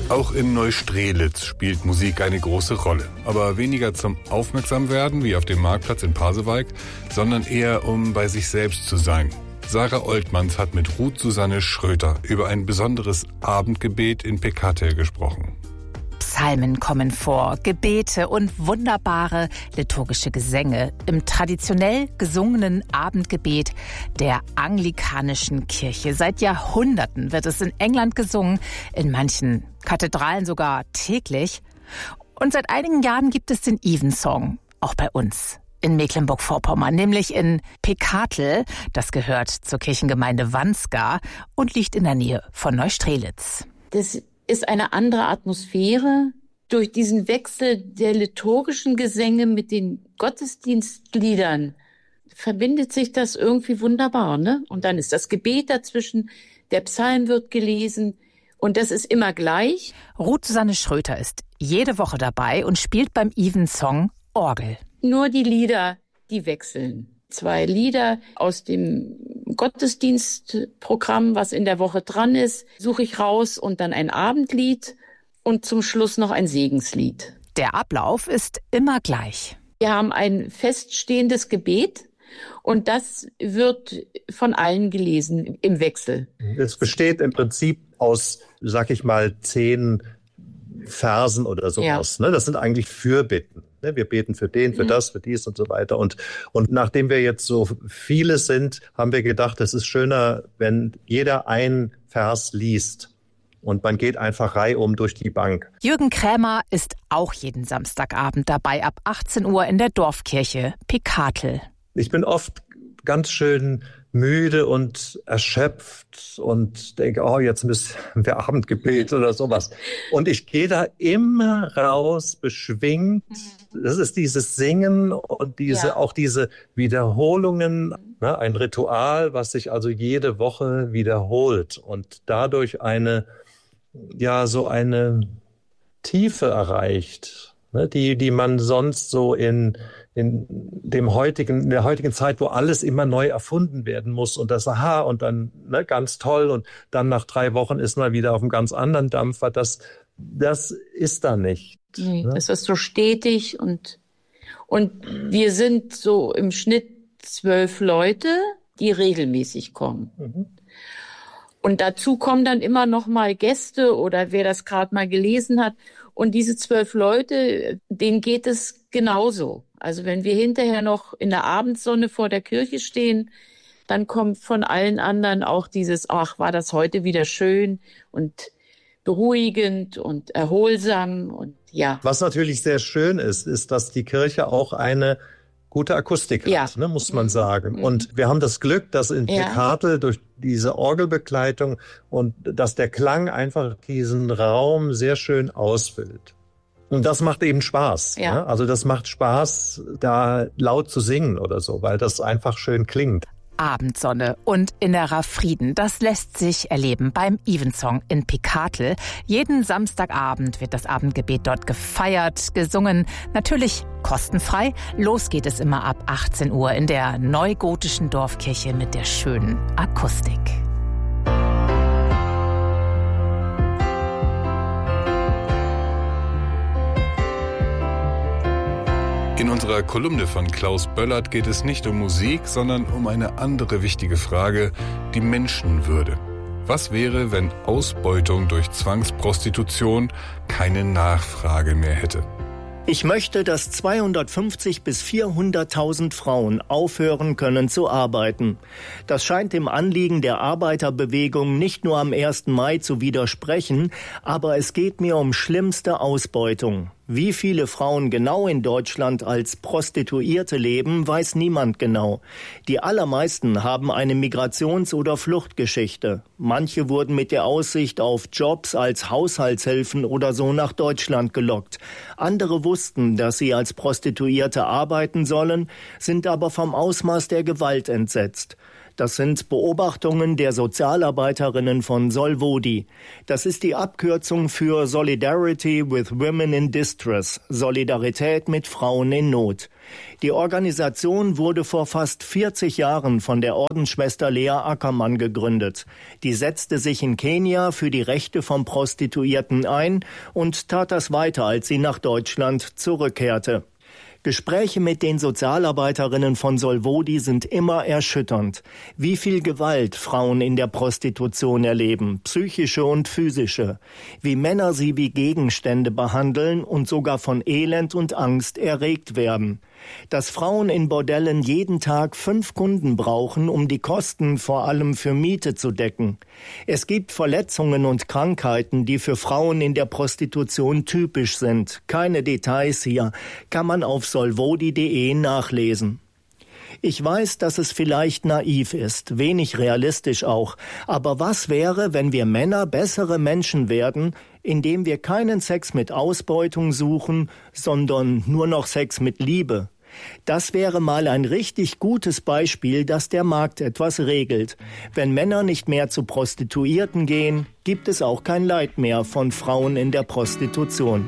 Auch in Neustrelitz spielt Musik eine große Rolle. Aber weniger zum Aufmerksamwerden wie auf dem Marktplatz in Pasewalk, sondern eher um bei sich selbst zu sein. Sarah Oltmanns hat mit Ruth Susanne Schröter über ein besonderes Abendgebet in Pekatel gesprochen. Psalmen kommen vor, Gebete und wunderbare liturgische Gesänge im traditionell gesungenen Abendgebet der anglikanischen Kirche. Seit Jahrhunderten wird es in England gesungen, in manchen Kathedralen sogar täglich. Und seit einigen Jahren gibt es den Evensong, auch bei uns in Mecklenburg-Vorpommern, nämlich in Pekatel. Das gehört zur Kirchengemeinde Wanska und liegt in der Nähe von Neustrelitz. Das ist eine andere Atmosphäre. Durch diesen Wechsel der liturgischen Gesänge mit den Gottesdienstliedern verbindet sich das irgendwie wunderbar, ne? Und dann ist das Gebet dazwischen, der Psalm wird gelesen und das ist immer gleich. Ruth Susanne Schröter ist jede Woche dabei und spielt beim Evensong Orgel. Nur die Lieder, die wechseln. 2 Lieder aus dem Gottesdienstprogramm, was in der Woche dran ist, suche ich raus und dann ein Abendlied und zum Schluss noch ein Segenslied. Der Ablauf ist immer gleich. Wir haben ein feststehendes Gebet und das wird von allen gelesen im Wechsel. Es besteht im Prinzip aus, sag ich mal, 10 Versen oder sowas. Ja. Das sind eigentlich Fürbitten. Wir beten für den, für das, für dies und so weiter. Und nachdem wir jetzt so viele sind, haben wir gedacht, es ist schöner, wenn jeder einen Vers liest. Und man geht einfach reihum durch die Bank. Jürgen Krämer ist auch jeden Samstagabend dabei, ab 18 Uhr in der Dorfkirche Pekatel. Ich bin oft ganz schön müde und erschöpft und denke, jetzt müssen wir Abendgebet oder sowas. Und ich gehe da immer raus, beschwingt. Das ist dieses Singen und auch diese Wiederholungen, ne, ein Ritual, was sich also jede Woche wiederholt und dadurch eine Tiefe erreicht, ne, die man sonst so in der heutigen Zeit, wo alles immer neu erfunden werden muss und das und dann ganz toll und dann nach 3 Wochen ist man wieder auf einem ganz anderen Dampfer. Das ist da nicht. Nee, ne? Das ist so stetig und wir sind so im Schnitt 12 Leute, die regelmäßig kommen. Mhm. Und dazu kommen dann immer noch mal Gäste oder wer das gerade mal gelesen hat. Und diese 12 Leute, denen geht es genauso. Also wenn wir hinterher noch in der Abendsonne vor der Kirche stehen, dann kommt von allen anderen auch dieses, war das heute wieder schön und beruhigend und erholsam und ja. Was natürlich sehr schön ist, dass die Kirche auch eine gute Akustik hat, muss man sagen. Und wir haben das Glück, dass in Pekatel durch diese Orgelbegleitung und dass der Klang einfach diesen Raum sehr schön ausfüllt. Und das macht eben Spaß. Ja. Ne? Also das macht Spaß, da laut zu singen oder so, weil das einfach schön klingt. Abendsonne und innerer Frieden, das lässt sich erleben beim Evensong in Pekatel. Jeden Samstagabend wird das Abendgebet dort gefeiert, gesungen, natürlich kostenfrei. Los geht es immer ab 18 Uhr in der neugotischen Dorfkirche mit der schönen Akustik. In unserer Kolumne von Klaus Böllert geht es nicht um Musik, sondern um eine andere wichtige Frage, die Menschenwürde. Was wäre, wenn Ausbeutung durch Zwangsprostitution keine Nachfrage mehr hätte? Ich möchte, dass 250.000 bis 400.000 Frauen aufhören können zu arbeiten. Das scheint dem Anliegen der Arbeiterbewegung nicht nur am 1. Mai zu widersprechen, aber es geht mir um schlimmste Ausbeutung. Wie viele Frauen genau in Deutschland als Prostituierte leben, weiß niemand genau. Die allermeisten haben eine Migrations- oder Fluchtgeschichte. Manche wurden mit der Aussicht auf Jobs als Haushaltshilfen oder so nach Deutschland gelockt. Andere wussten, dass sie als Prostituierte arbeiten sollen, sind aber vom Ausmaß der Gewalt entsetzt. Das sind Beobachtungen der Sozialarbeiterinnen von Solvodi. Das ist die Abkürzung für Solidarity with Women in Distress, Solidarität mit Frauen in Not. Die Organisation wurde vor fast 40 Jahren von der Ordensschwester Lea Ackermann gegründet. Die setzte sich in Kenia für die Rechte von Prostituierten ein und tat das weiter, als sie nach Deutschland zurückkehrte. Gespräche mit den Sozialarbeiterinnen von Solvodi sind immer erschütternd. Wie viel Gewalt Frauen in der Prostitution erleben, psychische und physische. Wie Männer sie wie Gegenstände behandeln und sogar von Elend und Angst erregt werden. Dass Frauen in Bordellen jeden Tag 5 Kunden brauchen, um die Kosten vor allem für Miete zu decken. Es gibt Verletzungen und Krankheiten, die für Frauen in der Prostitution typisch sind. Keine Details hier, kann man auf solvodi.de nachlesen. Ich weiß, dass es vielleicht naiv ist, wenig realistisch auch. Aber was wäre, wenn wir Männer bessere Menschen werden, indem wir keinen Sex mit Ausbeutung suchen, sondern nur noch Sex mit Liebe? Das wäre mal ein richtig gutes Beispiel, dass der Markt etwas regelt. Wenn Männer nicht mehr zu Prostituierten gehen, gibt es auch kein Leid mehr von Frauen in der Prostitution.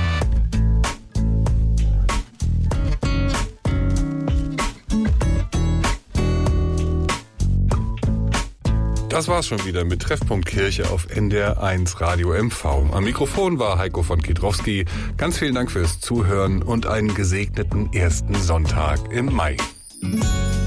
Das war's schon wieder mit Treffpunkt Kirche auf NDR1 Radio MV. Am Mikrofon war Heiko von Kiedrowski. Ganz vielen Dank fürs Zuhören und einen gesegneten ersten Sonntag im Mai.